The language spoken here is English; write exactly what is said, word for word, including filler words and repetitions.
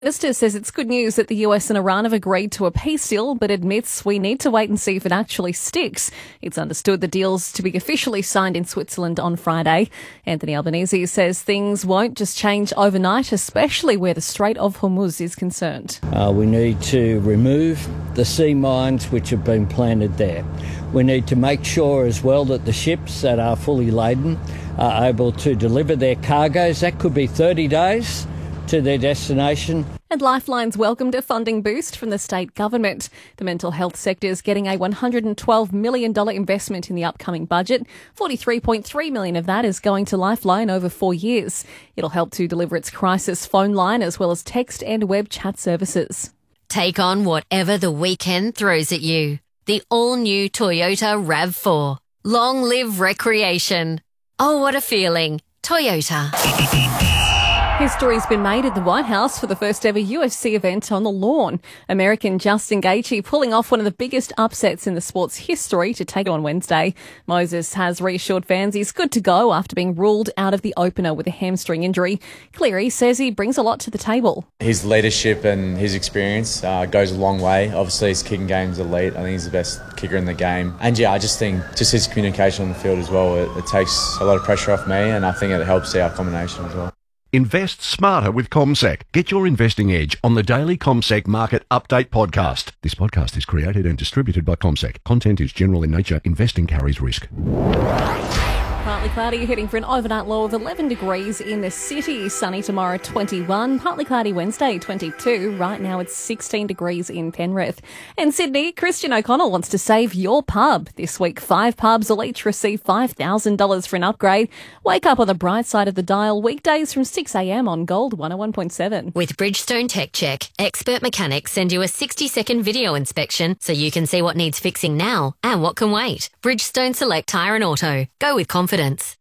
Minister says it's good news that the U S and Iran have agreed to a peace deal, but admits we need to wait and see if it actually sticks. It's understood the deal's to be officially signed in Switzerland on Friday. Anthony Albanese says things won't just change overnight, especially where the Strait of Hormuz is concerned. Uh, we need to remove the sea mines which have been planted there. We need to make sure as well that the ships that are fully laden are able to deliver their cargoes. That could be thirty days to their destination. And Lifeline's welcomed a funding boost from the state government. The mental health sector is getting a one hundred twelve million dollars investment in the upcoming budget. forty-three point three million dollars of that is going to Lifeline over four years. It'll help to deliver its crisis phone line as well as text and web chat services. Take on whatever the weekend throws at you. The all-new Toyota RAV four. Long live recreation. Oh, what a feeling. Toyota. History's been made at the White House for the first ever U F C event on the lawn. American Justin Gaethje pulling off one of the biggest upsets in the sport's history to take on Wednesday. Moses has reassured fans he's good to go after being ruled out of the opener with a hamstring injury. Cleary says he brings a lot to the table. His leadership and his experience uh, goes a long way. Obviously his kicking game's elite. I think he's the best kicker in the game. And yeah, I just think just his communication on the field as well, it, it takes a lot of pressure off me, and I think it helps our combination as well. Invest smarter with CommSec. Get your investing edge on the daily CommSec Market Update podcast. This podcast is created and distributed by CommSec. Content is general in nature. Investing carries risk. Partly cloudy, heading for an overnight low of eleven degrees in the city. Sunny tomorrow, twenty-one. Partly cloudy Wednesday, twenty-two. Right now it's sixteen degrees in Penrith. And Sydney, Christian O'Connell wants to save your pub. This week, five pubs will each receive five thousand dollars for an upgrade. Wake up on the bright side of the dial weekdays from six a.m. on Gold one oh one point seven. With Bridgestone Tech Check, expert mechanics send you a sixty-second video inspection so you can see what needs fixing now and what can wait. Bridgestone Select Tyre and Auto. Go with confidence.